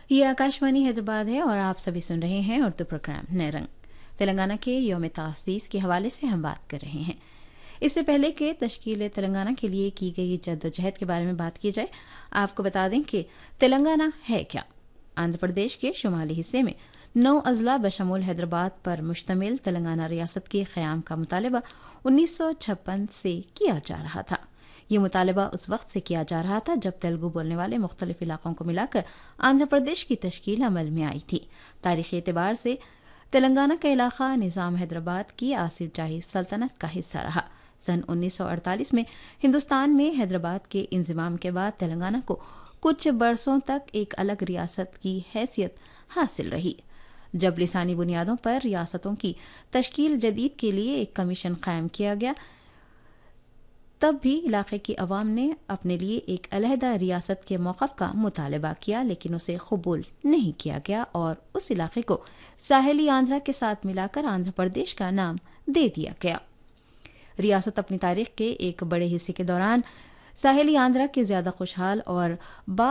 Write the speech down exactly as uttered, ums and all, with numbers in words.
ये आकाशवाणी हैदराबाद है और आप सभी सुन रहे हैं उर्दू प्रोग्राम नए रंग। तेलंगाना के यौम तासीस के हवाले से हम बात कर रहे हैं। इससे पहले कि तश्कील तेलंगाना के लिए की गई जद्दोजहद के बारे में बात की जाए, आपको बता दें कि तेलंगाना है क्या। आंध्र प्रदेश के शुमाली हिस्से में नौ अजला बशमूल हैदराबाद पर मुश्तमिल तेलंगाना रियासत के क़याम का मुतालबा उन्नीस सौ छप्पन से किया जा रहा था। ये मुतालबा उस वक्त से किया जा रहा था जब तेलुगु बोलने वाले मुख्तलिफ इलाकों को मिलाकर आंध्र प्रदेश की तश्कील अमल में आई थी। तारीखी एतबार से तेलंगाना का इलाका निज़ाम हैदराबाद की आसिफ जाही सल्तनत का हिस्सा रहा। सन उन्नीस सौ अड़तालीस में हिंदुस्तान में हैदराबाद के इंज़माम के बाद तेलंगाना को कुछ बरसों तक एक अलग रियासत की हैसियत हासिल रही। जब लिसानी बुनियादों पर रियासतों की तश्कील जदीद के लिए एक कमीशन कायम किया गया, तब भी इलाके की अवाम ने अपने लिए एक अलहदा रियासत के मौक़िफ़ का मुतालबा किया, लेकिन उसे कबूल नहीं किया गया और उस इलाके को साहिली आंध्रा के साथ मिलाकर आंध्र प्रदेश का नाम दे दिया गया। रियासत अपनी तारीख के एक बड़े हिस्से के दौरान साहिली आंध्रा के ज़्यादा खुशहाल और बा